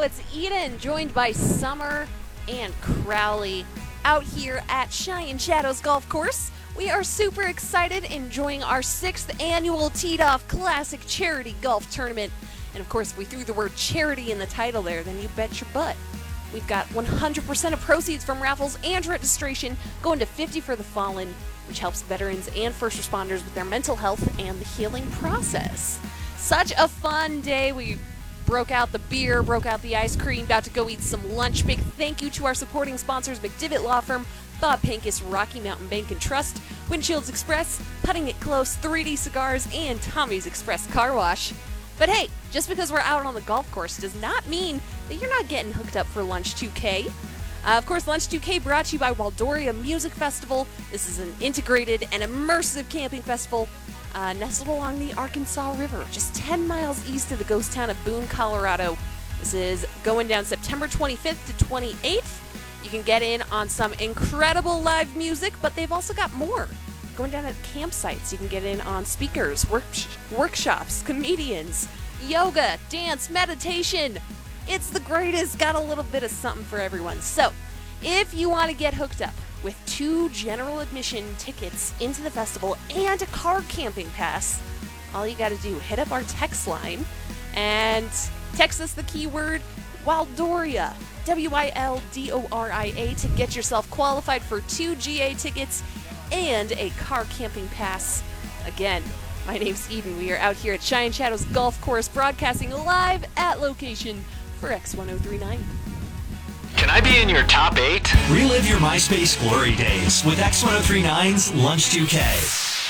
it's Eden, joined by Summer and Crowley, out here at Cheyenne Shadows Golf Course. We are super excited, enjoying our 6th annual Teed Off Classic Charity Golf Tournament. And of course, if we threw the word charity in the title there, then you bet your butt. We've got 100% of proceeds from raffles and registration going to 50 for the Fallen, which helps veterans and first responders with their mental health and the healing process. Such a fun day. We broke out the beer, broke out the ice cream, about to go eat some lunch. Big thank you to our supporting sponsors, McDivitt Law Firm, Bob Pincus, Rocky Mountain Bank and Trust, Windshields Express, Putting It Close, 3D Cigars, and Tommy's Express Car Wash. But hey, just because we're out on the golf course does not mean that you're not getting hooked up for Lunch 2K. Of course, Lunch 2K brought to you by Waldoria Music Festival. This is an integrated and immersive camping festival nestled along the Arkansas River, just 10 miles east of the ghost town of Boone, Colorado. This is going down September 25th to 28th. You can get in on some incredible live music, but they've also got more. Going down at campsites, you can get in on speakers, workshops, comedians, yoga, dance, meditation. It's the greatest. Got a little bit of something for everyone. So, if you want to get hooked up with 2 general admission tickets into the festival and a car camping pass, all you got to do, hit up our text line and text us the keyword Waldoria, WILDORIA, to get yourself qualified for 2 GA tickets and a car camping pass. Again, my name's Eden. We are out here at Cheyenne Shadows Golf Course, broadcasting live at location for X1039. Can I be in your top 8? Relive your MySpace glory days with X1039's Lunch 2K.